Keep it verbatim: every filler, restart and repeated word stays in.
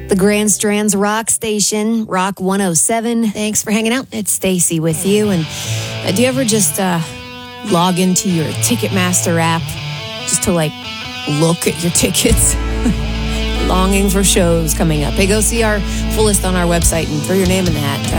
The Grand Strands Rock Station, Rock one oh seven. Thanks for hanging out. It's Stacy with you. And uh, do you ever just uh, log into your Ticketmaster app just to like look at your tickets? Longing for shows coming up. Hey, go see our full list on our website and throw your name in the hat.